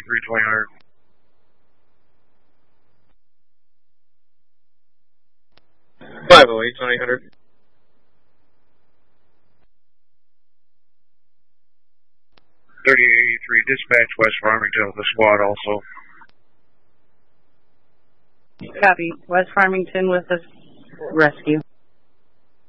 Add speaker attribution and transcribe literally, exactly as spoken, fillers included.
Speaker 1: eighty-three, twenty hundred. five oh eight, twenty hundred. thirty-eight eighty-three, dispatch West Farmington with the squad also.
Speaker 2: Copy. West Farmington with the rescue.